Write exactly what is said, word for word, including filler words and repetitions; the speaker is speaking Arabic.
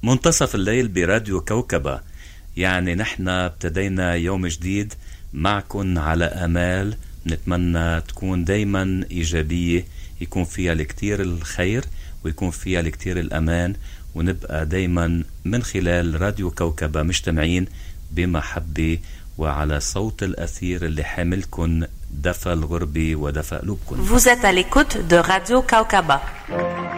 منتصف الليل براديو كوكبة. يعني نحن ابتدينا يوم جديد معكن على آمال نتمنى تكون دايما إيجابية، يكون فيها الكتير الخير ويكون فيها الكتير الأمان، ونبقى دايما من خلال راديو كوكبة مجتمعين بمحبة وعلى صوت الأثير اللي حاملكن دفى الغربة ودفى قلوبكن. Vous êtes à l'écoute de Radio Kaukaba.